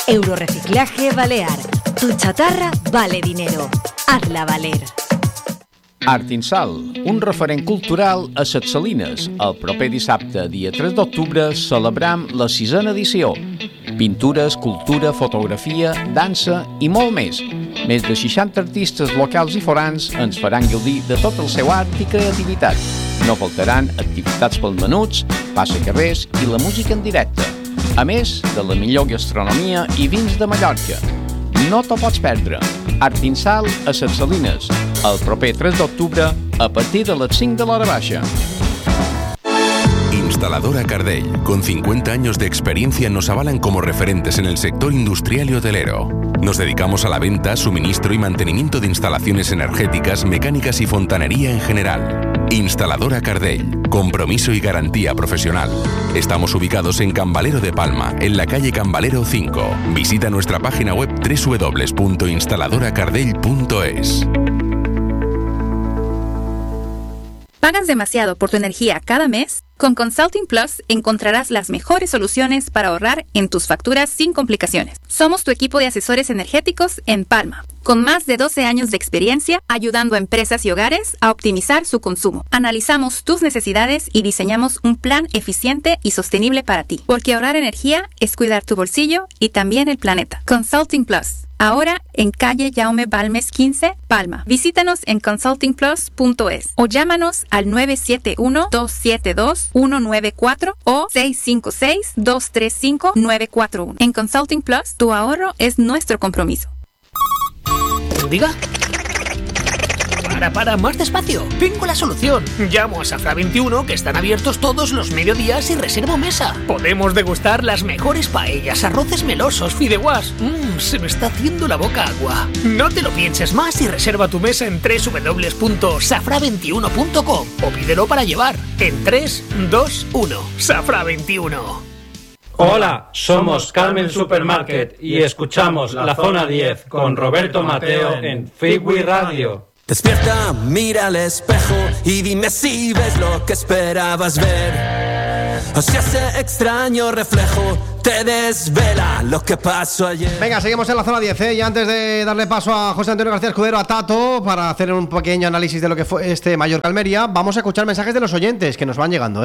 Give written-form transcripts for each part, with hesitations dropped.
Euroreciclaje Balear. Tu chatarra vale dinero. Hazla valer. Artinsal, un referent cultural a Ses Salines. El proper dissabte, dia 3 d'octubre, celebram la 6a edició. Pintures, cultura, fotografia, dansa i molt més. Més de 60 artistes locals i forans ens faran gaudir de tot el seu art i creativitat. No faltaran activitats pels menuts, passacarrers i la música en directe. A més de la millor gastronomia i vins de Mallorca. No t'ho pots perdre. Artinsal a Ses Salines, el proper 3 d'octubre a partir de les 5 de l'hora baixa. Instaladora Cardell, con 50 años de experiencia, nos avalan como referentes en el sector industrial y hotelero. Nos dedicamos a la venta, suministro y mantenimiento de instalaciones energéticas, mecánicas y fontanería en general. Instaladora Cardell, compromiso y garantía profesional. Estamos ubicados en Can Valero de Palma, en la calle Can Valero 5. Visita nuestra página web www.instaladoracardell.es. ¿Pagas demasiado por tu energía cada mes? Con Consulting Plus encontrarás las mejores soluciones para ahorrar en tus facturas sin complicaciones. Somos tu equipo de asesores energéticos en Palma, con más de 12 años de experiencia ayudando a empresas y hogares a optimizar su consumo. Analizamos tus necesidades y diseñamos un plan eficiente y sostenible para ti, porque ahorrar energía es cuidar tu bolsillo y también el planeta. Consulting Plus. Ahora en calle Jaume Balmes 15, Palma. Visítanos en consultingplus.es o llámanos al 971-272-194 o 656-235-941. En Consulting Plus, tu ahorro es nuestro compromiso. ¿Diga? Para, más despacio. Tengo la solución. Llamo a Safra 21, que están abiertos todos los mediodías y reservo mesa. Podemos degustar las mejores paellas, arroces melosos, fideuás. Se me está haciendo la boca agua. No te lo pienses más y reserva tu mesa en www.safra21.com o pídelo para llevar en 3, 2, 1. Safra 21. Hola, somos Carmen Supermarket y escuchamos La Zona 10 con Roberto Mateo en Freeway Radio. Despierta, mira al espejo y dime si ves lo que esperabas ver. O si ese extraño reflejo te desvela lo que pasó ayer. Venga, seguimos en la zona 10, y antes de darle paso a José Antonio García Escudero, a Tato, para hacer un pequeño análisis de lo que fue este Mallorca-Almería, vamos a escuchar mensajes de los oyentes que nos van llegando,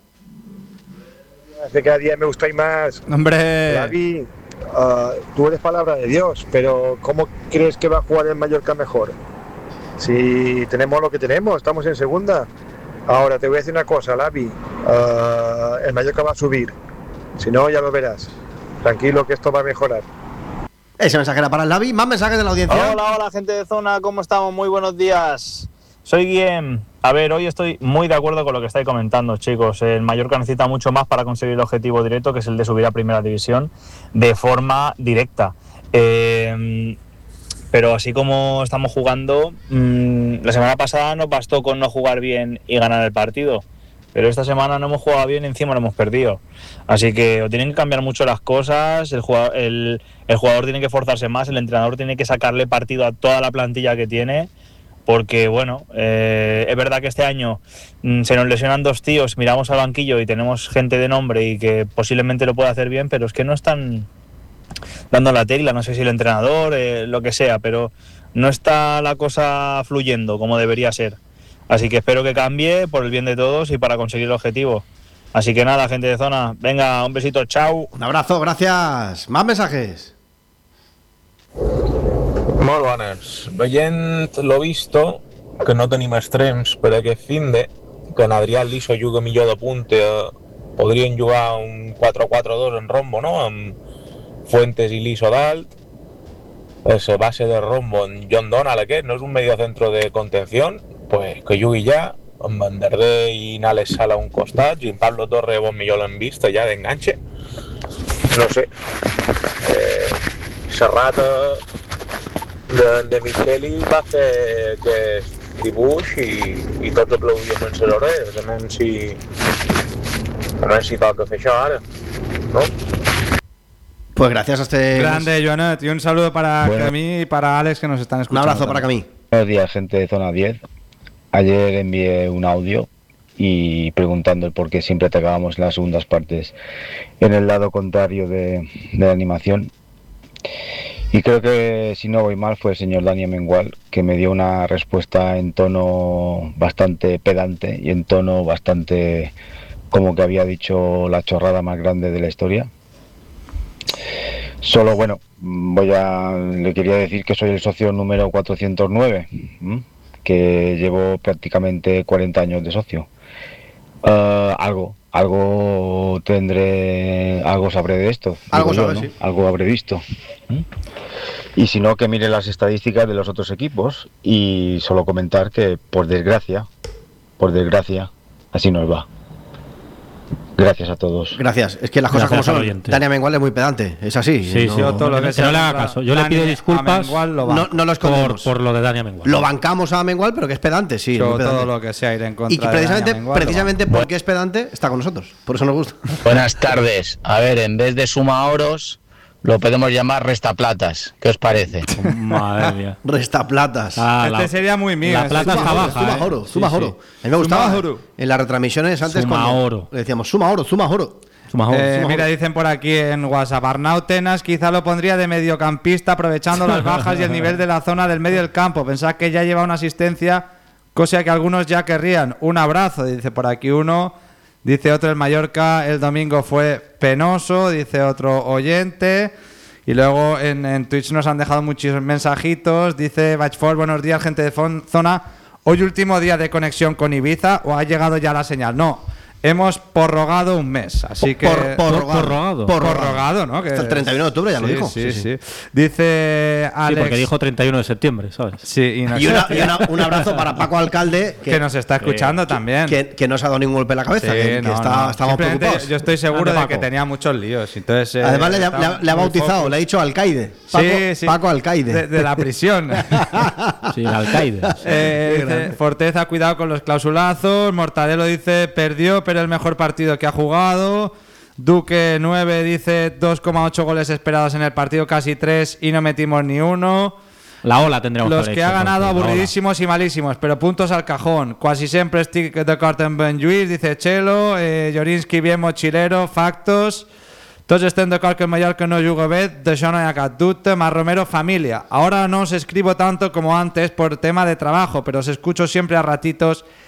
Hace cada día me gustáis más. ¡Hombre! David, tú eres palabra de Dios, pero ¿cómo crees que va a jugar el Mallorca mejor? Si tenemos lo que tenemos, estamos en segunda. Ahora te voy a decir una cosa, Lavi, el Mallorca va a subir. Si no, ya lo verás. Tranquilo que esto va a mejorar. Ese mensaje era para el Lavi. Más mensajes de la audiencia. Hola, gente de zona, ¿cómo estamos? Muy buenos días. Soy Guillem. A ver, hoy estoy muy de acuerdo con lo que estáis comentando, chicos. El Mallorca necesita mucho más para conseguir el objetivo directo, que es el de subir a Primera División de forma directa. Pero así como estamos jugando, la semana pasada nos bastó con no jugar bien y ganar el partido. Pero esta semana no hemos jugado bien y encima lo hemos perdido. Así que o tienen que cambiar mucho las cosas, el jugador tiene que esforzarse más, el entrenador tiene que sacarle partido a toda la plantilla que tiene. Porque bueno, es verdad que este año se nos lesionan 2 tíos, miramos al banquillo y tenemos gente de nombre y que posiblemente lo pueda hacer bien, pero es que no están dando la tecla, no sé si el entrenador, lo que sea, pero no está la cosa fluyendo como debería ser. Así que espero que cambie por el bien de todos y para conseguir el objetivo. Así que nada, gente de zona, venga, un besito, chao. Un abrazo, gracias. Más mensajes. Molt bones. Veient lo visto, que no tenim extrems per aquest finde, que en Adrià Liso juga millor de punta, podrien jugar un 4-4-2 en rombo, no? Amb Fuentes i Liso dalt, esa base de rombo en John Donald aquest, no és un mediocentro de contención, pues que jugui ja, amb Vanderder i Nales Sala a un costat, i en Pablo Torre bon millor l'hem vist ja d'enganxe. No sé, Serrata de Micheli va fer aquest dibuix i tots aplaudien sense l'orella, a veure si toca fer això ara, no? Pues gracias a este... Grande, Joanet, y un saludo para Camí y para Alex, que nos están escuchando. Un abrazo para Camí. Buenos días, gente de Zona 10. Ayer envié un audio y preguntando el por qué siempre atacábamos las segundas partes en el lado contrario de la animación. Y creo que, si no voy mal, fue el señor Dani Amengual, que me dio una respuesta en tono bastante pedante y en tono bastante como que había dicho la chorrada más grande de la historia. Solo, bueno, le quería decir que soy el socio número 409, que llevo prácticamente 40 años de socio. Algo sabré de esto. Algo yo, sabré, ¿no? sí. Algo habré visto. Y si no, que mire las estadísticas de los otros equipos. Y solo comentar que, por desgracia, así nos va. Gracias a todos. Gracias. Es que las cosas Gracias como al son. oyente. Dani Amengual es muy pedante. Es así. Sí, no, sí, todo lo que no le haga caso. Yo le pido disculpas no lo escondemos. por lo de Dani Amengual. Lo bancamos a Amengual, pero que es pedante, sí. Yo muy pedante. todo lo que sea ir en contra Y que precisamente, de Dani Amengual, porque es pedante, está con nosotros. Por eso nos gusta. Buenas tardes. A ver, en vez de suma oros, lo podemos llamar restaplatas. ¿Qué os parece? Madre mía. Restaplatas. sería muy mío. La plata está baja. Suma oro, suma oro. A mí me gustaba. En las retransmisiones antes Suma oro. le decíamos suma oro. Mira, dicen por aquí en WhatsApp, Arnau Tenas quizá lo pondría de mediocampista, aprovechando las bajas y el nivel de la zona del medio del campo. Pensad que ya lleva una asistencia, cosa que algunos ya querrían. Un abrazo, dice por aquí uno. Dice otro, el Mallorca el domingo fue penoso, dice otro oyente. Y luego en Twitch nos han dejado muchos mensajitos. Dice Bachford, buenos días, gente de zona. Hoy último día de conexión con Ibiza, ¿o ha llegado ya la señal? No. Hemos prorrogado un mes, así que... Prorrogado, ¿no? Que hasta el 31 de octubre ya lo dijo. Sí. Dice Alex... Sí, porque dijo 31 de septiembre, ¿sabes? Sí, un abrazo para Paco Alcalde, que nos está escuchando también. Que no se ha dado ningún golpe en la cabeza, estamos preocupados. Yo estoy seguro de que tenía muchos líos. Entonces, además le ha bautizado, le ha dicho Alcaide. Paco Alcaide. De la prisión. Sí, el Alcaide. Dice, Forteza, cuidado con los clausulazos. Mortadelo dice, perdió, pero el mejor partido que ha jugado. Duque 9 dice 2,8 goles esperados en el partido, casi 3 y no metimos ni uno. La ola tendremos. Los que ha ganado aburridísimos y malísimos, pero puntos al cajón. Quasi sempre estic d'acord amb Ben Lluís, dice Chelo. Jorinski bien mochilero, factos. Tots estem d'acord que el Mallorca no juga bé, d'això no hi ha cap dubte. Mar Romero, familia. Ahora no os escribo tanto como antes por tema de trabajo, pero os escucho siempre a ratitos